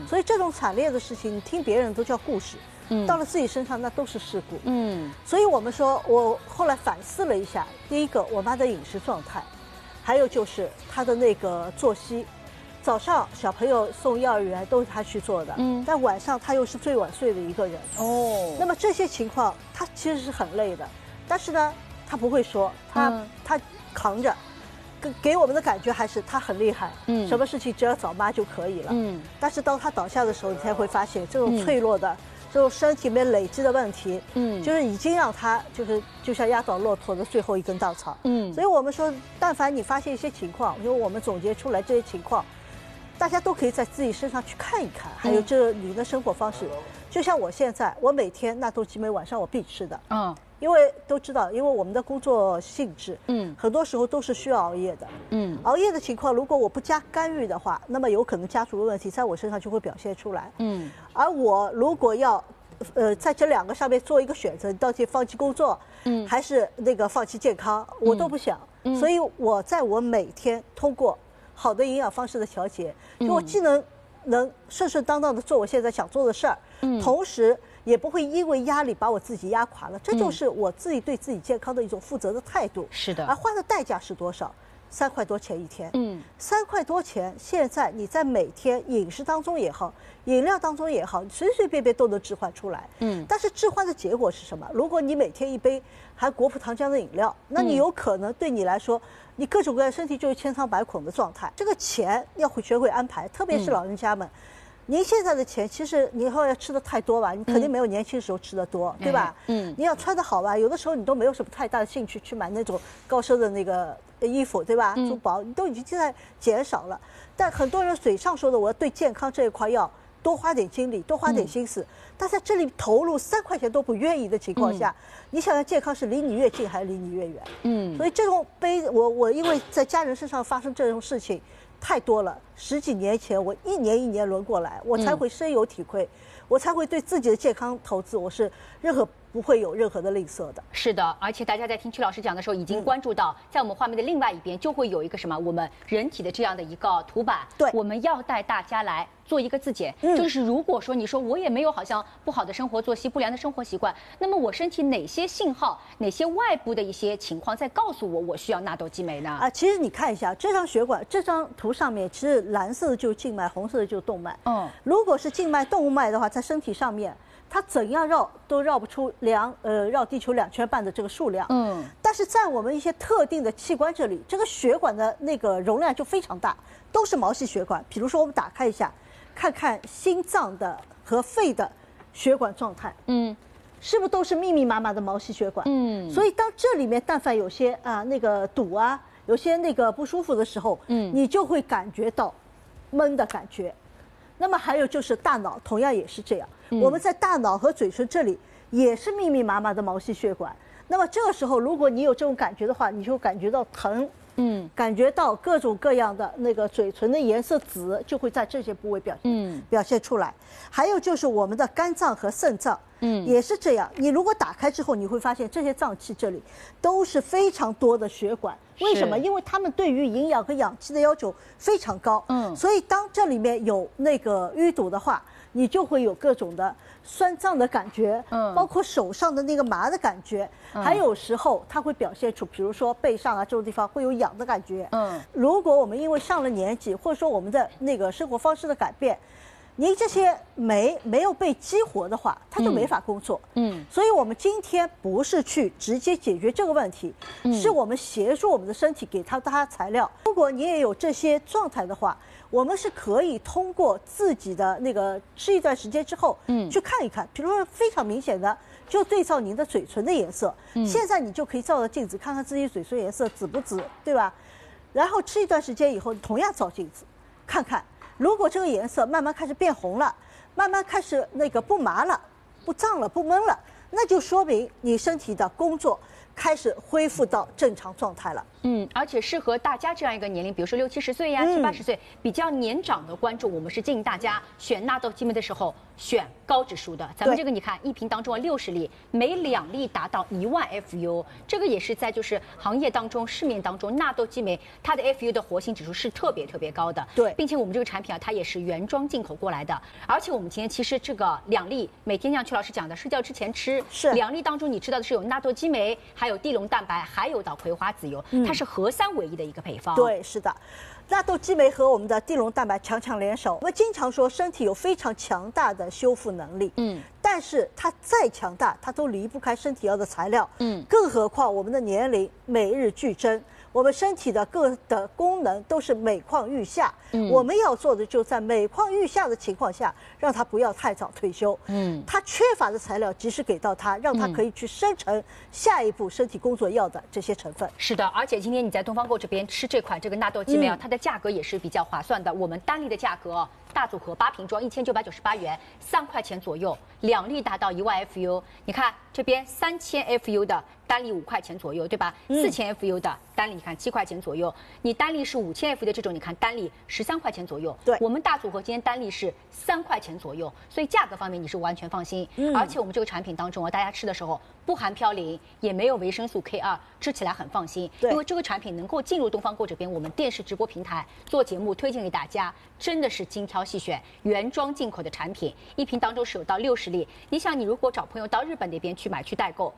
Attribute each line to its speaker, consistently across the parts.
Speaker 1: 所以这种惨烈的事情，你听别人都叫故事，到了自己身上那都是事故。所以我们说，我后来反思了一下，第一个，我妈的饮食状态，还有就是她的那个作息。早上小朋友送幼儿园都是她去做的，但晚上她又是最晚睡的一个人。那么这些情况，她其实是很累的，但是呢，她不会说，她扛着。给我们的感觉还是他很厉害，什么事情只要找妈就可以了，但是当他倒下的时候，你才会发现这种脆弱的、这种身体里面累积的问题，就是已经让他就像压倒骆驼的最后一根稻草，所以我们说，但凡你发现一些情况，因为我们总结出来这些情况，大家都可以在自己身上去看一看，还有这你的生活方式，就像我现在，我每天纳豆激酶晚上我必吃的，因为都知道，因为我们的工作性质，很多时候都是需要熬夜的，熬夜的情况，如果我不加干预的话，那么有可能家族的问题在我身上就会表现出来，而我如果要，在这两个上面做一个选择，你到底放弃工作，还是那个放弃健康，我都不想，所以我在我每天通过好的营养方式的调节，就我既能顺顺当当的做我现在想做的事儿，同时也不会因为压力把我自己压垮了，这就是我自己对自己健康的一种负责的态度。
Speaker 2: 是的，
Speaker 1: 而花的代价是多少？3块多钱一天。3块多钱，现在你在每天饮食当中也好，饮料当中也好，随随便便都能置换出来。但是置换的结果是什么？如果你每天一杯含果葡糖浆的饮料，那你有可能对你来说，你各种各样身体就是千疮百孔的状态。这个钱要学会安排，特别是老人家们。您现在的钱，其实你以后要吃的太多吧，你肯定没有年轻时候吃的多，对吧？你要穿的好吧，有的时候你都没有什么太大的兴趣去买那种高奢的那个衣服，对吧？珠宝你都已经现在减少了，但很多人嘴上说的我对健康这一块要多花点精力，多花点心思，但在这里投入3块钱都不愿意的情况下，你想想健康是离你越近还是离你越远？所以这种我因为在家人身上发生这种事情太多了，10几年前我一年一年轮过来，我才会深有体会，我才会对自己的健康投资，我是不会有任何的吝啬的。
Speaker 2: 是的，而且大家在听曲老师讲的时候，已经关注到，在我们画面的另外一边就会有一个什么，我们人体的这样的一个图板。
Speaker 1: 对，
Speaker 2: 我们要带大家来做一个自检，就是如果说你说我也没有好像不好的生活作息、不良的生活习惯，那么我身体哪些信号、哪些外部的一些情况在告诉我我需要纳豆激酶呢？
Speaker 1: 其实你看一下这张血管，这张图上面其实蓝色的就是静脉，红色的就是动脉。如果是静脉、动脉的话，在身体上面，它怎样绕都绕不出绕地球2圈半的这个数量。但是在我们一些特定的器官这里，这个血管的那个容量就非常大，都是毛细血管。比如说我们打开一下，看看心脏的和肺的血管状态，是不是都是密密麻麻的毛细血管？所以当这里面但凡有些那个堵啊，有些那个不舒服的时候，你就会感觉到闷的感觉。那么还有就是大脑，同样也是这样。我们在大脑和嘴唇这里也是密密麻麻的毛细血管。那么这个时候，如果你有这种感觉的话，你就感觉到疼，感觉到各种各样的那个嘴唇的颜色紫，就会在这些部位表现出来。还有就是我们的肝脏和肾脏，也是这样。你如果打开之后，你会发现这些脏器这里都是非常多的血管。为什么？因为他们对于营养和氧气的要求非常高。所以当这里面有那个淤堵的话，你就会有各种的酸胀的感觉，包括手上的那个麻的感觉，还有时候它会表现出，比如说背上啊这种地方会有痒的感觉。如果我们因为上了年纪，或者说我们的那个生活方式的改变，您这些酶没有被激活的话，它就没法工作。所以我们今天不是去直接解决这个问题，是我们协助我们的身体给它材料。如果你也有这些状态的话，我们是可以通过自己的那个吃一段时间之后，去看一看，比如说非常明显的，就对照您的嘴唇的颜色。现在你就可以照着镜子看看自己嘴唇颜色紫不紫，对吧？然后吃一段时间以后，同样照镜子，看看。如果这个颜色慢慢开始变红了，慢慢开始那个不麻了、不胀了、不闷了，那就说明你身体的工作开始恢复到正常状态了。
Speaker 2: 而且适合大家这样一个年龄，比如说60、70岁呀、70、80岁比较年长的观众，我们是建议大家选纳豆激酶的时候选高指数的。咱们这个你看一瓶当中60粒，每2粒达到1万 FU， 这个也是在就是行业当中、市面当中纳豆激酶它的 FU 的活性指数是特别高的。
Speaker 1: 对，
Speaker 2: 并且我们这个产品啊，它也是原装进口过来的。而且我们今天其实这个2粒，每天像曲老师讲的，睡觉之前吃，
Speaker 1: 是
Speaker 2: 2粒当中你吃到的是有纳豆激酶，还有地龙蛋白，还有到葵花籽油，它是合3为1的一个配方。
Speaker 1: 对，是的。纳豆激酶和我们的地龙蛋白强联手。我们经常说身体有非常强大的修复能力，但是它再强大，它都离不开身体要的材料，更何况我们的年龄每日俱增，我们身体的各的功能都是每况愈下，我们要做的就在每况愈下的情况下，让它不要太早退休，它缺乏的材料及时给到它，让它可以去生成下一步身体工作要的这些成分。
Speaker 2: 是的，而且今天你在东方购这边吃这款这个纳豆激酶啊，它的价格也是比较划算的。我们单粒的价格，大组合8瓶装1998元，3块钱左右，2粒达到1万 FU。你看这边3000 FU 的单粒5块钱左右，对吧？4000 FU 的单粒你看7块钱左右，你单粒是5000 FU 的这种，你看单粒13块钱左右。
Speaker 1: 对，
Speaker 2: 我们大组合今天单粒是3块钱左右，所以价格方面你是完全放心。而且我们这个产品当中啊，大家吃的时候不含嘌呤，也没有维生素 K2，吃起来很放心。因为这个产品能够进入东方购这边我们电视直播平台做节目推荐给大家，真的是精挑细选，原装进口的产品，一瓶当中是有到60粒。你想，你如果找朋友到日本那边去买去代购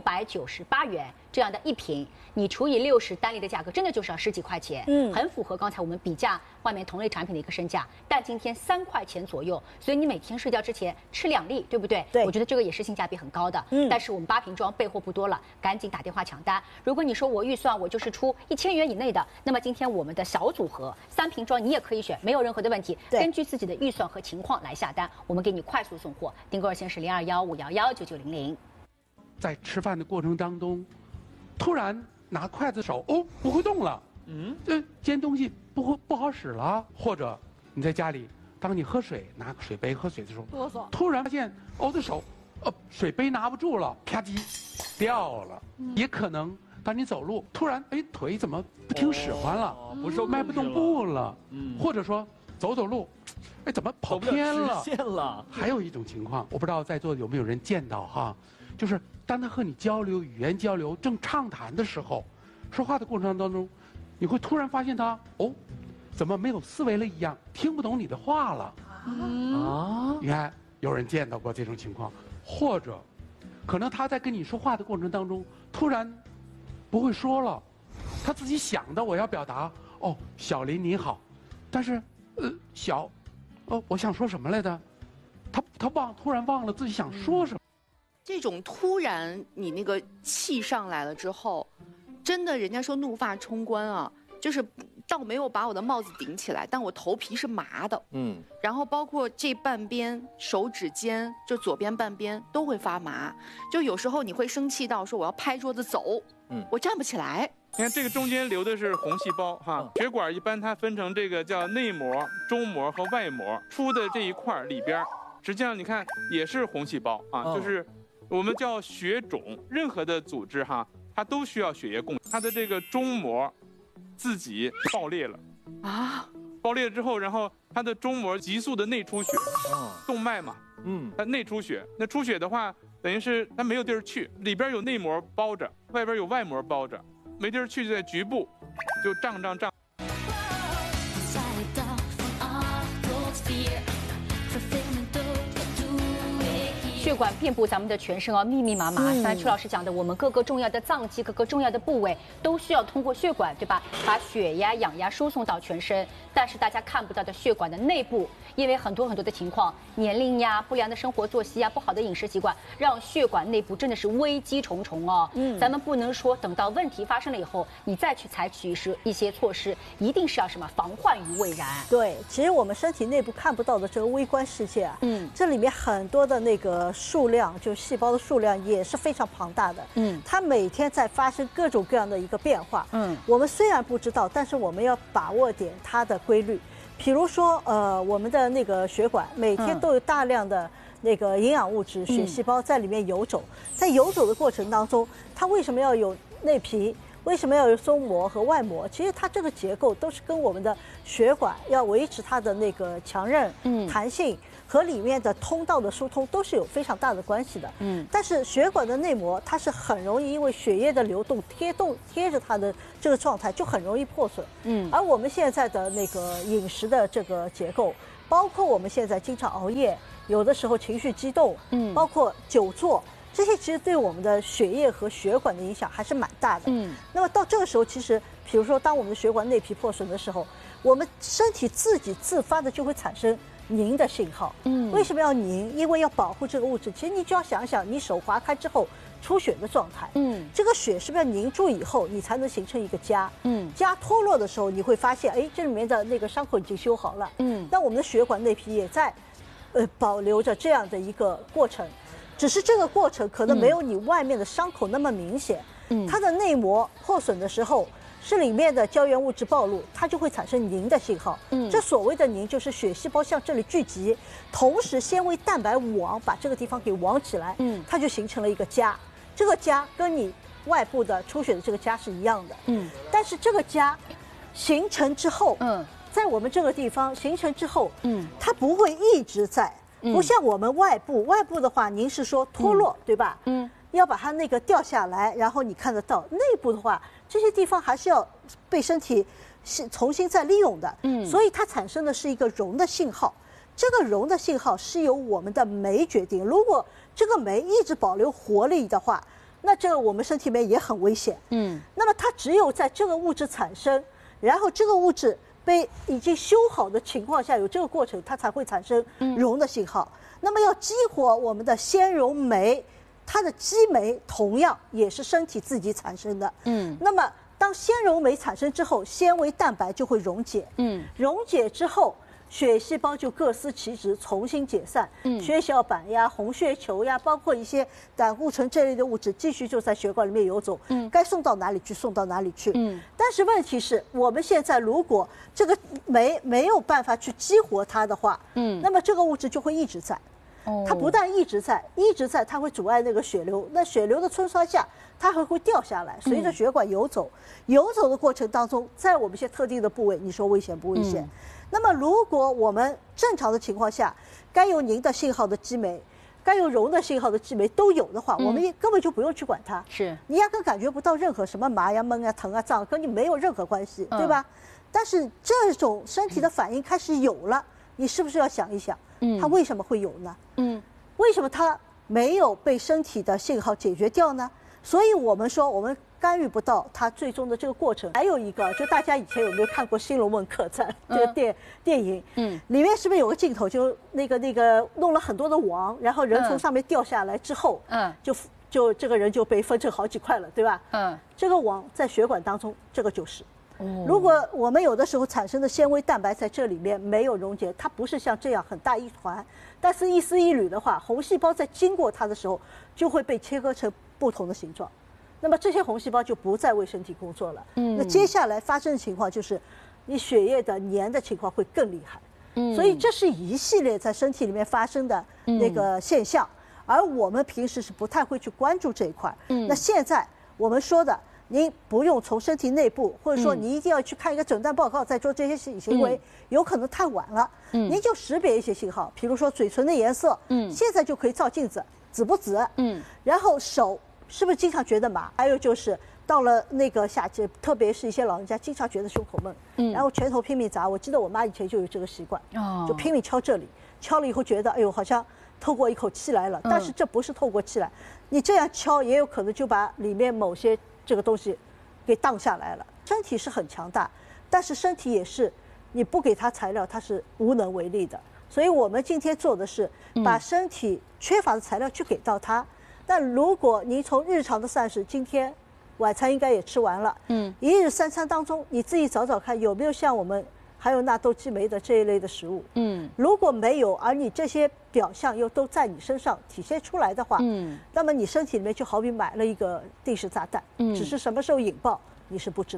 Speaker 2: ，698元这样的一瓶，你除以60单粒的价格，真的就是要10几块钱，很符合刚才我们比价外面同类产品的一个身价。但今天3块钱左右，所以你每天睡觉之前吃2粒，对不对？
Speaker 1: 对，
Speaker 2: 我觉得这个也是性价比很高的。但是我们8瓶装备货不多了，赶紧打电话抢单。如果你说我预算我就是出1000元以内的，那么今天我们的小组合3瓶装你也可以选，没有任何的问题。根据自己的预算和情况来下单，我们给你快速送货。订购热线是0215119900。
Speaker 3: 在吃饭的过程当中，突然拿筷子手不会动了，煎东西不好使了，或者你在家里，当你喝水拿个水杯喝水的时候，突然发现我的手水杯拿不住了，啪叽掉了，也可能当你走路突然腿怎么不听使唤了，迈不动步了，或者说走路怎么跑偏了，还有一种情况，我不知道在座有没有人见到哈，就是当他和你交流语言交流正畅谈的时候，说话的过程当中，你会突然发现他怎么没有思维了一样，听不懂你的话了你看有人见到过这种情况，或者可能他在跟你说话的过程当中突然不会说了，他自己想的我要表达小林你好，但是我想说什么来着，他突然忘了自己想说什么。
Speaker 4: 这种突然你那个气上来了之后，真的人家说怒发冲冠啊，就是倒没有把我的帽子顶起来，但我头皮是麻的，然后包括这半边手指尖，就左边半边都会发麻，就有时候你会生气到说我要拍桌子走，我站不起来。
Speaker 5: 你看这个中间流的是红细胞哈，血管一般它分成这个叫内膜、中膜和外膜，出的这一块里边，实际上你看也是红细胞啊，就是我们叫血肿，任何的组织哈，它都需要血液供应。它的这个中膜自己爆裂了爆裂之后，然后它的中膜急速的内出血，动脉嘛，它内出血。那出血的话，等于是它没有地儿去，里边有内膜包着，外边有外膜包着，没地儿去就在局部，就胀。
Speaker 2: 血管遍布咱们的全身密密麻麻。刚才曲老师讲的，我们各个重要的脏器、各个重要的部位都需要通过血管，对吧？把血呀、氧呀输送到全身。但是大家看不到的血管的内部，因为很多的情况，年龄呀、不良的生活作息呀、不好的饮食习惯，让血管内部真的是危机重重咱们不能说等到问题发生了以后，你再去采取一些措施，一定是要什么防患于未然。
Speaker 1: 对，其实我们身体内部看不到的这个微观世界这里面很多的那个数量，就细胞的数量也是非常庞大的。它每天在发生各种各样的一个变化。我们虽然不知道，但是我们要把握点它的规律。比如说，我们的那个血管每天都有大量的那个营养物质、血细胞在里面游走，在游走的过程当中，它为什么要有内皮？ 为什么要有松膜和外膜？其实它这个结构都是跟我们的血管要维持它的那个强韧、弹性和里面的通道的疏通都是有非常大的关系的。但是血管的内膜它是很容易因为血液的流动贴着它的这个状态就很容易破损。而我们现在的那个饮食的这个结构，包括我们现在经常熬夜，有的时候情绪激动，包括久坐。这些其实对我们的血液和血管的影响还是蛮大的。那么到这个时候，其实比如说当我们的血管内皮破损的时候，我们身体自己自发的就会产生凝的信号。为什么要凝？因为要保护这个物质。其实你就要想想，你手划开之后出血的状态，这个血是不是要凝住以后，你才能形成一个痂？痂脱落的时候，你会发现，哎，这里面的那个伤口已经修好了。那我们的血管内皮也在，保留着这样的一个过程。只是这个过程可能没有你外面的伤口那么明显，它的内膜破损的时候，是里面的胶原物质暴露，它就会产生凝的信号。这所谓的凝就是血细胞向这里聚集，同时纤维蛋白网把这个地方给网起来，它就形成了一个痂。这个痂跟你外部的出血的这个痂是一样的，但是这个痂形成之后，在我们这个地方形成之后，它不会一直在。不像我们外部的话，您是说脱落，对吧？要把它那个掉下来，然后你看得到。内部的话，这些地方还是要被身体重新再利用的。所以它产生的是一个溶的信号。这个溶的信号是由我们的酶决定。如果这个酶一直保留活力的话，那这个我们身体里面也很危险。那么它只有在这个物质产生，然后这个物质被已经修好的情况下，有这个过程，它才会产生溶的信号。那么要激活我们的纤溶酶，它的激酶同样也是身体自己产生的。那么当纤溶酶产生之后，纤维蛋白就会溶解。溶解之后，血细胞就各司其职，重新解散。血小板呀、红血球呀，包括一些胆固醇这类的物质，继续就在血管里面游走。该送到哪里去送到哪里去。但是问题是我们现在如果这个酶没有办法去激活它的话，那么这个物质就会一直在。它不但一直在，它会阻碍那个血流。那血流的冲刷下，它还会掉下来，随着血管游走。游走的过程当中，在我们一些特定的部位，你说危险不危险？那么如果我们正常的情况下，该有凝的信号的激酶，该有溶的信号的激酶都有的话，我们根本就不用去管它。
Speaker 2: 是
Speaker 1: 你压根感觉不到任何什么麻呀、闷啊、疼啊、胀，跟你没有任何关系，对吧？但是这种身体的反应开始有了，你是不是要想一想，它为什么会有呢？为什么它没有被身体的信号解决掉呢？所以我们说我们干预不到它最终的这个过程。还有一个，就大家以前有没有看过《新龙门客栈》这个电影？里面是不是有个镜头，就那个弄了很多的网，然后人从上面掉下来之后，就这个人就被分成好几块了，对吧？这个网在血管当中，这个就是。如果我们有的时候产生的纤维蛋白在这里面没有溶解，它不是像这样很大一团，但是一丝一缕的话，红细胞在经过它的时候就会被切割成不同的形状，那么这些红细胞就不再为身体工作了。那接下来发生的情况就是你血液的粘的情况会更厉害。所以这是一系列在身体里面发生的那个现象，而我们平时是不太会去关注这一块。那现在我们说的，您不用从身体内部，或者说你一定要去看一个诊断报告再做这些行为，有可能太晚了。您就识别一些信号，比如说嘴唇的颜色，现在就可以照镜子，紫不紫？然后手是不是经常觉得麻？还有就是到了那个夏季，特别是一些老人家经常觉得胸口闷，然后拳头拼命砸。我记得我妈以前就有这个习惯，就拼命敲这里，敲了以后觉得哎呦好像透过一口气来了，但是这不是透过气来，你这样敲也有可能就把里面某些这个东西给荡下来了。身体是很强大，但是身体也是你不给它材料，它是无能为力的。所以我们今天做的是把身体缺乏的材料去给到它。但如果您从日常的膳食，今天晚餐应该也吃完了，一日三餐当中你自己找找看有没有像我们还有纳豆激酶的这一类的食物。如果没有，而你这些表象又都在你身上体现出来的话，那么你身体里面就好比买了一个定时炸弹，只是什么时候引爆你是不知道的。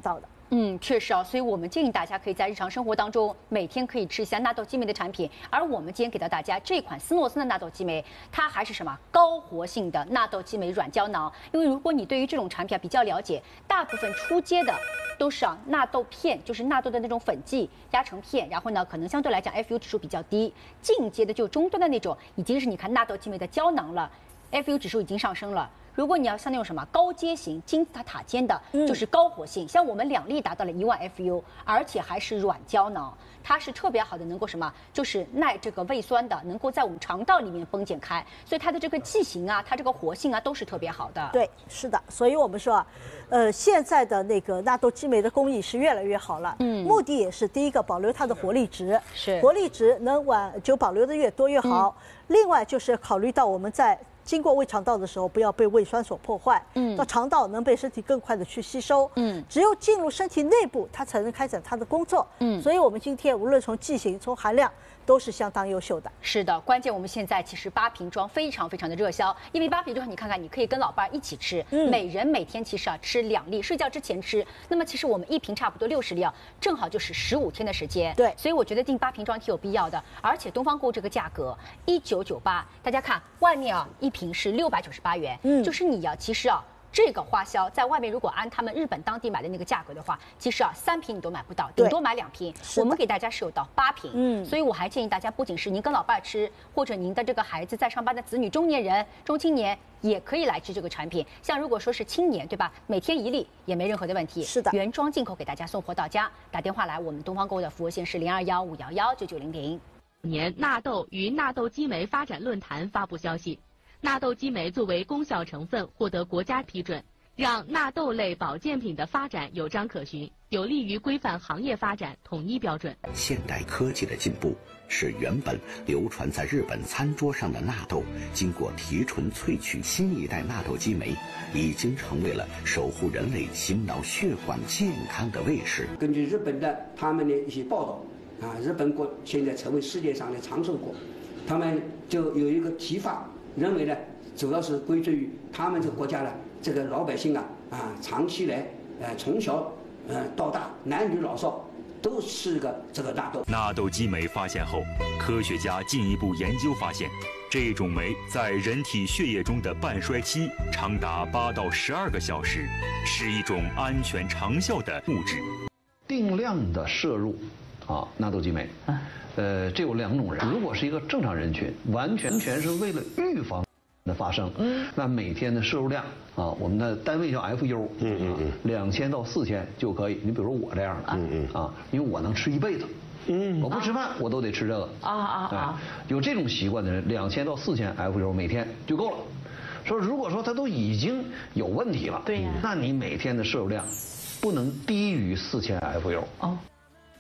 Speaker 2: 确实啊，所以我们建议大家可以在日常生活当中每天可以吃一下纳豆激酶的产品。而我们今天给到大家这款斯诺森的纳豆激酶，它还是什么高活性的纳豆激酶软胶囊。因为如果你对于这种产品比较了解，大部分出街的都是纳豆片，就是纳豆的那种粉剂压成片，然后呢可能相对来讲 FU 指数比较低。进阶的就终端的那种，已经是你看纳豆激酶的胶囊了，FU 指数已经上升了。如果你要像那种什么高阶型金字塔尖的，就是高活性，像我们2粒达到了1万 FU， 而且还是软胶囊，它是特别好的，能够什么，就是耐这个胃酸的，能够在我们肠道里面崩解开，所以它的这个剂型啊，它这个活性啊，都是特别好的。
Speaker 1: 对，是的，所以我们说现在的那个纳豆激酶的工艺是越来越好了，目的也是第一个保留它的活力值，活力值能就保留的越多越好。另外就是考虑到我们在经过胃肠道的时候，不要被胃酸所破坏，到肠道能被身体更快的去吸收，只有进入身体内部，它才能开展它的工作，所以我们今天无论从剂型、从含量，都是相当优秀的。
Speaker 2: 是的，关键我们现在其实8瓶装非常非常的热销，因为8瓶装你看看，你可以跟老伴一起吃，每人每天其实吃2粒，睡觉之前吃。那么其实我们1瓶差不多60粒，正好就是15天的时间。
Speaker 1: 对，
Speaker 2: 所以我觉得订8瓶装挺有必要的。而且东方购这个价格1998，大家看外面1瓶是698元，就是你其实这个花销在外面如果按他们日本当地买的那个价格的话，其实3瓶你都买不到，顶多买2瓶。我们给大家是有到8瓶，所以我还建议大家，不仅是您跟老伴吃，或者您的这个孩子在上班的子女、中年人、中青年也可以来吃这个产品。像如果说是青年，对吧？每天1粒也没任何的问题。
Speaker 1: 是的，
Speaker 2: 原装进口给大家送货到家，打电话来，我们东方购的服务线是0215119900。
Speaker 6: 年纳豆与纳豆激酶发展论坛发布消息。纳豆激酶作为功效成分获得国家批准，让纳豆类保健品的发展有章可循，有利于规范行业发展，统一标准。
Speaker 7: 现代科技的进步，使原本流传在日本餐桌上的纳豆，经过提纯萃取，新一代纳豆激酶已经成为了守护人类心脑血管健康的卫士。
Speaker 8: 根据日本的他们的一些报道，日本国现在成为世界上的长寿国，他们就有一个提法。认为呢，主要是归罪于他们这个国家呢，这个老百姓长期来，从小到大，男女老少都吃这个纳豆。
Speaker 9: 纳豆激酶发现后，科学家进一步研究发现，这种酶在人体血液中的半衰期长达8到12个小时，是一种安全长效的物质。
Speaker 10: 定量的摄入纳豆激酶。这有2种人，如果是一个正常人群，完全是为了预防的发生，那每天的摄入量我们的单位叫 FU，2000到4000就可以。你比如说我这样的因为我能吃一辈子，我不吃饭我都得吃这个有这种习惯的人，2000到4000 FU 每天就够了。说如果说他都已经有问题了，对呀，那你每天的摄入量不能低于4000 FU。